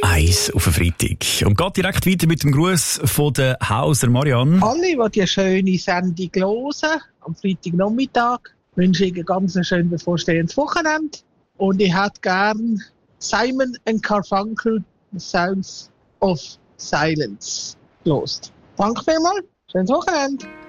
1 auf den Freitag. Und geht direkt weiter mit dem Gruß von der Hauser Marianne. Alle, die schöne Sendung hören, am Freitagnachmittag, wünsche ich ein ganz schön bevorstehendes Wochenende. Und ich hätte gern Simon & Garfunkel, Sounds of Silence, gelost. Danke vielmals, schönes Wochenende.